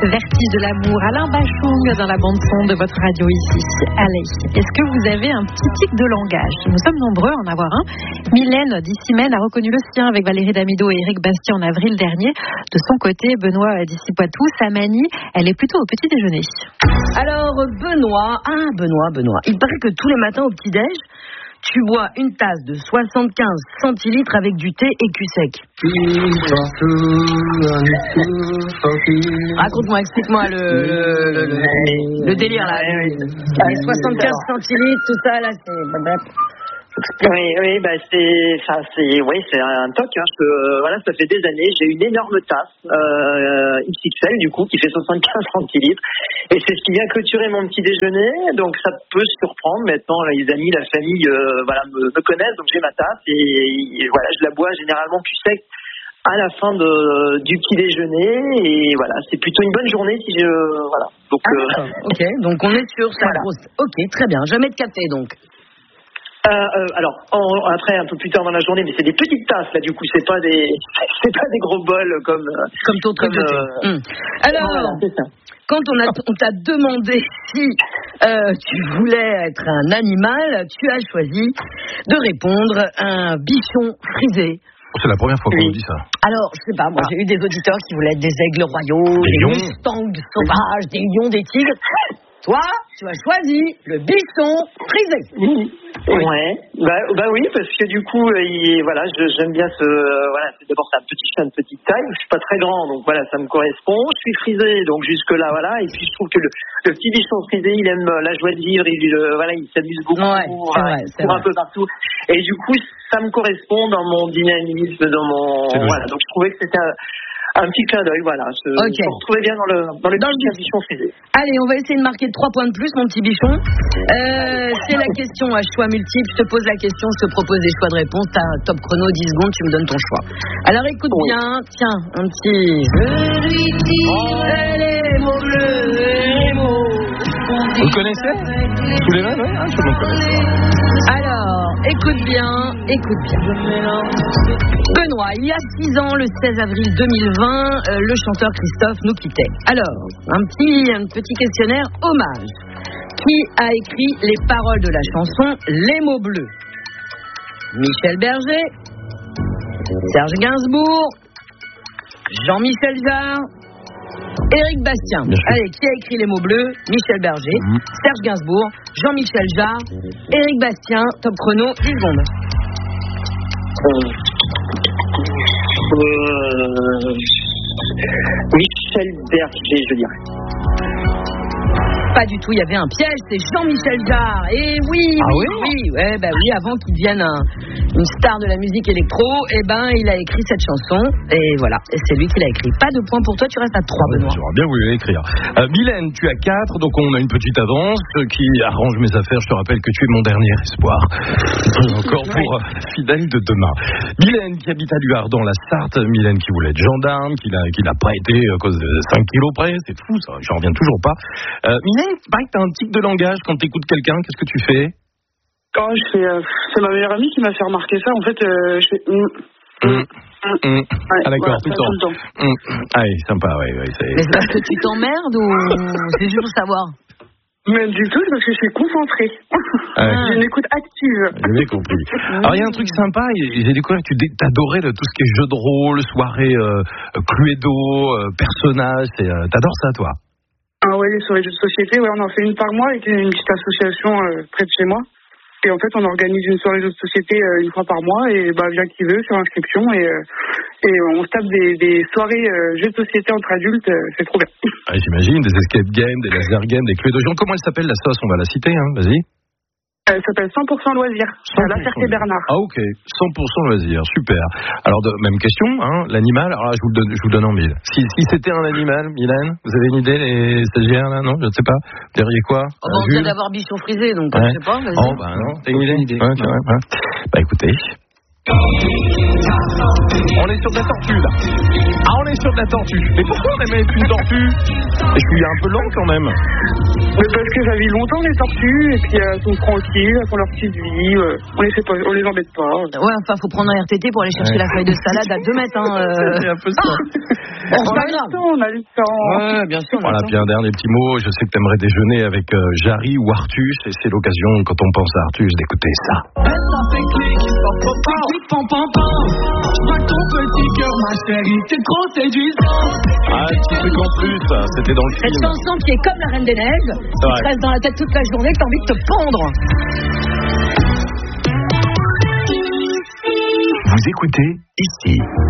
Vertige de l'amour, Alain Bachung dans la bande-son de votre radio ici. Allez, est-ce que vous avez un petit tic de langage? Nous sommes nombreux à en avoir un. Mylène d'Issy-Maine a reconnu le sien avec Valérie Damido et Éric Bastien en avril dernier. De son côté, Benoît d'Issy-Poitou, sa manie, elle est plutôt au petit déjeuner. Alors, Benoît, il paraît que tous les matins au petit-déj, tu bois une tasse de 75 centilitres avec du thé et cul sec. Raconte-moi, explique-moi le délire là. Les 75 centilitres, tout ça là, c'est... Oui, bah c'est un toc. Hein. Voilà, ça fait des années. J'ai une énorme tasse XXL du coup qui fait 75 centilitres et c'est ce qui vient clôturer mon petit déjeuner. Donc ça peut surprendre. Maintenant, les amis, la famille, me connaissent. Donc j'ai ma tasse et voilà, je la bois généralement plus sec à la fin du petit déjeuner et voilà, c'est plutôt une bonne journée si je voilà. Donc ok, donc on est sur ça. Voilà. Ok, très bien. Jamais de café donc. Alors après un peu plus tard dans la journée, mais c'est des petites tasses là du coup, c'est pas des gros bols comme ton truc de thé. Alors voilà, c'est ça. Quand on t'a demandé si tu voulais être un animal, tu as choisi de répondre un bichon frisé. C'est la première fois qu'on nous dit ça. Alors, je sais pas, moi j'ai eu des auditeurs qui voulaient être des aigles royaux, des mustangs sauvages, des lions, des tigres. Toi, tu as choisi le bichon frisé. Ouais, bah oui, parce que du coup, j'aime bien d'abord c'est un petit chien de petite taille, je suis pas très grand, donc voilà, ça me correspond. Je suis frisé, donc jusque là, voilà, et puis je trouve que le petit bichon frisé, il aime la joie de vivre, il s'amuse beaucoup, il court un peu partout, et du coup, ça me correspond dans mon dynamisme, donc je trouvais que c'était un petit clin d'œil, voilà. Je me retrouvais bien dans le petit bichon frisé. Allez, on va essayer de marquer 3 points de plus, mon petit bichon. C'est la question à choix multiples. Je te pose la question, je te propose des choix de réponse. T'as un top chrono, 10 secondes, tu me donnes ton choix. Alors écoute bien, tiens, un petit... Je lui dirai les mots bleus, les mots... Vous le connaissez? Tous les mêmes, hein? Tout le monde connaît. Alors, écoute bien. Benoît, il y a 6 ans, le 16 avril 2020, le chanteur Christophe nous quittait. Alors, un petit questionnaire hommage. Qui a écrit les paroles de la chanson Les mots bleus? Michel Berger, Serge Gainsbourg, Jean-Michel Jarre, Éric Bastien. Allez, qui a écrit les mots bleus? Michel Berger, Serge Gainsbourg, Jean-Michel Jarre, Éric Bastien. Top chrono, 10 secondes. Michel Berger, je dirais. Pas du tout, il y avait un piège, c'est Jean-Michel Jarre. Et oui, avant qu'il devienne une star de la musique électro, il a écrit cette chanson. Et voilà, et c'est lui qui l'a écrit. Pas de point pour toi, tu restes à 3, Benoît. J'aurais bien voulu l'écrire. Mylène, tu as 4, donc on a une petite avance qui arrange mes affaires. Je te rappelle que tu es mon dernier espoir. Encore pour fidèle de demain. Mylène qui habite à Luard dans la Sarthe. Mylène qui voulait être gendarme, qui n'a pas été à cause de 5 kilos près. C'est fou ça, j'en reviens toujours pas. Mylène, pareil, t'as un tic de langage quand t'écoutes quelqu'un, qu'est-ce que tu fais? C'est ma meilleure amie qui m'a fait remarquer ça. En fait, je fais... Ah d'accord, tout le temps. Allez, sympa, Mais c'est parce que tu t'emmerdes ou c'est juste pour savoir? Mais du tout, parce que je suis concentrée. J'ai une écoute active. J'ai bien compris. Alors, il y a un truc sympa, j'ai découvert que tu t'adorais tout ce qui est jeu de rôle, soirée Cluedo, personnage, t'adores ça, toi? Ah ouais, les soirées de société, on en fait une par mois avec une petite association près de chez moi. Et en fait, on organise une soirée de société une fois par mois et vient qui veut sur inscription et on se tape des soirées jeux de société entre adultes, c'est trop bien. Ah, j'imagine, des escape games, des laser games, des Cluedo. Comment elle s'appelle la sauce? On va la citer, hein, vas-y. Elle s'appelle 100% loisirs, à La Ferté-Bernard. Ah ok, 100% loisirs, super. Alors même question, hein, l'animal, alors là je vous le donne en mille. Si c'était un animal, Mylène, vous avez une idée, les stagiaires là, non? Je ne sais pas, vous diriez quoi? On vient d'avoir bichon frisé, donc je sais pas, vas-y. Oh bah non, t'as une idée? Ouais. Bah écoutez, On est sur de la tortue là. Ah, on est sur de la tortue. Mais pourquoi on aimait une tortue? Je suis un peu lent quand même. Mais parce que ça vit longtemps les tortues et puis elles sont tranquilles, elles font leur petite vie, on les embête pas. Ouais, enfin faut prendre un RTT pour aller chercher la feuille de salade à 2 mètres. C'est un peu ça. On a du temps. Ouais, bien sûr. Voilà, puis un dernier petit mot. Je sais que t'aimerais déjeuner avec Jarry ou Artus, et c'est l'occasion, quand on pense à Artus, d'écouter ça. Ah, petit truc en plus, c'était dans le Cette film. chanson qui est comme la Reine des Neiges, qui te reste dans la tête toute la journée, que t'as envie de te pendre. Vous écoutez ici.